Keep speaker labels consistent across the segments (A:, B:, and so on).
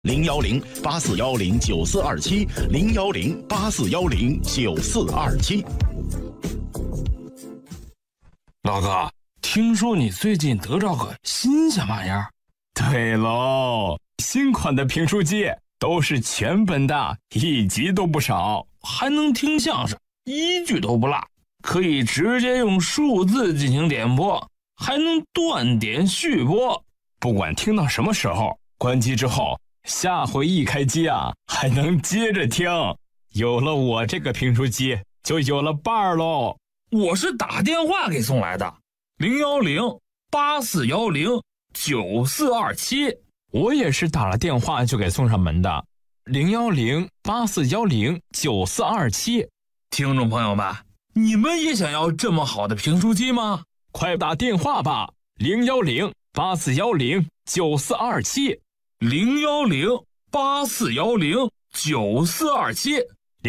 A: 010-8410-9427，010-8410-9427。
B: 老哥，听说你最近得着个新鲜玩意儿？
C: 对喽，新款的评书机都是全本的，1集都不少，
B: 还能听相声，1句都不落，可以直接用数字进行点播，还能断点续播。
C: 不管听到什么时候，关机之后，下回一开机啊，还能接着听。有了我这个评书机，就有了伴儿喽。
B: 我是打电话给送来的，010-8410-9427。
C: 我也是打了电话就给送上门的，010-8410-9427。
B: 听众朋友们，你们也想要这么好的评书机吗？
C: 快打电话吧，010-8410-9427。
B: 010-8410-9427。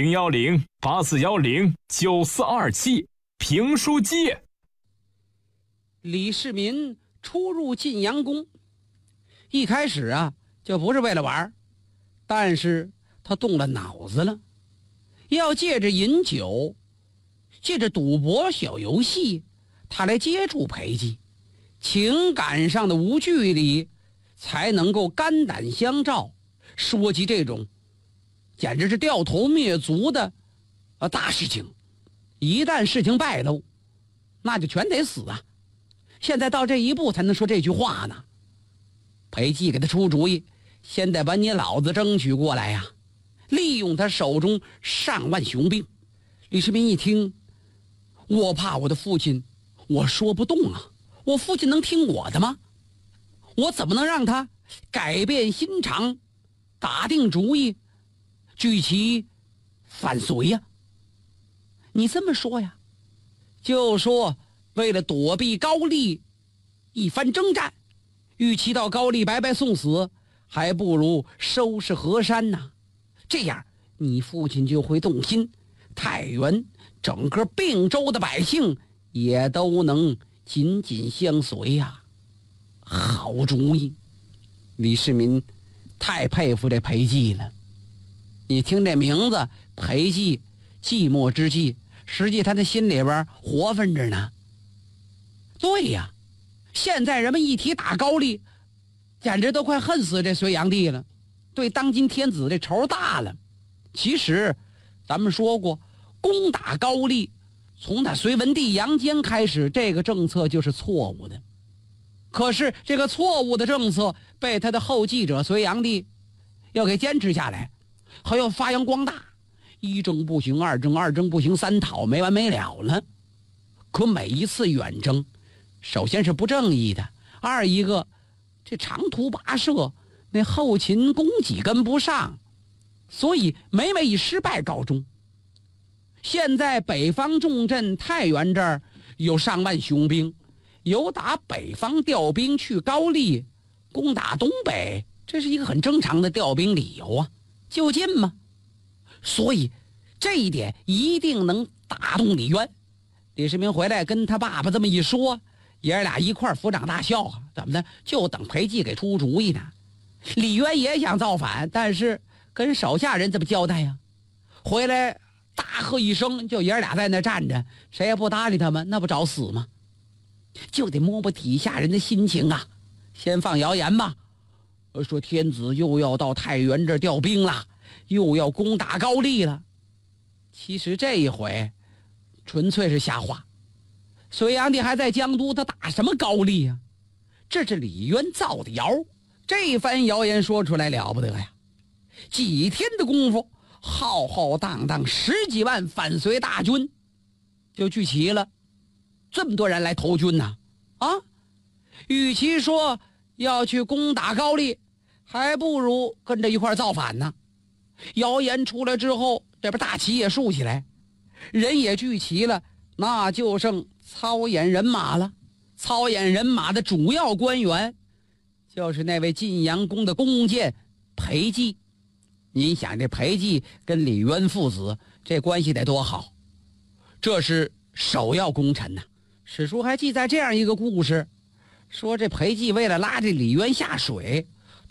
C: 010-8410-9427。评书机。
D: 李世民初入晋阳宫，一开始啊就不是为了玩，但是他动了脑子了，要借着饮酒，借着赌博小游戏，他来接触裴寂，情感上的无距离，才能够肝胆相照，说起这种简直是掉头灭族的大事情。一旦事情败露，那就全得死啊！现在到这一步才能说这句话呢。裴寂给他出主意，先得把你老子争取过来呀，利用他手中上万雄兵。李世民一听，我怕我的父亲，我说不动啊，我父亲能听我的吗？我怎么能让他改变心肠，打定主意，举旗反隋呀？你这么说呀，就说为了躲避高丽一番征战，与其到高丽白白送死，还不如收拾河山呐。这样你父亲就会动心，太原整个并州的百姓也都能紧紧相随呀。好主意！李世民太佩服这裴寂了。你听这名字，裴寂，寂寞之寂，实际他的心里边活分着呢。对呀，现在人们一提打高丽，简直都快恨死这隋炀帝了，对当今天子这仇大了。其实咱们说过，攻打高丽从他隋文帝杨坚开始，这个政策就是错误的。可是这个错误的政策被他的后继者隋炀帝要给坚持下来，还要发扬光大，一征不行二征，二征不行三讨，没完没了了。可每一次远征，首先是不正义的，二一个这长途跋涉，那后勤供给跟不上，所以每以失败告终。现在北方重镇太原这儿有上万雄兵，由打北方调兵去高丽攻打东北，这是一个很正常的调兵理由啊，就近嘛。所以这一点一定能打动李渊。李世民回来跟他爸爸这么一说，爷儿俩一块扶掌大笑啊，怎么的？就等裴寂给出主意呢。李渊也想造反，但是跟手下人怎么交代呀？回来大喝一声，就爷儿俩在那站着，谁也不搭理他们，那不找死吗？就得摸摸底下人的心情啊。先放谣言吧，说天子又要到太原这儿调兵了，又要攻打高丽了。其实这一回纯粹是瞎话，隋炀帝还在江都，他打什么高丽啊？这是李渊造的谣。这番谣言说出来了不得呀，几天的功夫，浩浩荡荡10几万反隋大军就聚齐了，这么多人来投军呢。与其说要去攻打高丽，还不如跟着一块造反呢。谣言出来之后，这边大旗也竖起来，人也聚齐了，那就剩操演人马了。操演人马的主要官员就是那位晋阳宫的弓箭裴寂。您想这裴寂跟李渊父子这关系得多好，这是首要功臣呐。史书还记载这样一个故事，说这裴寂为了拉这李渊下水，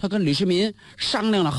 D: 他跟李世民商量了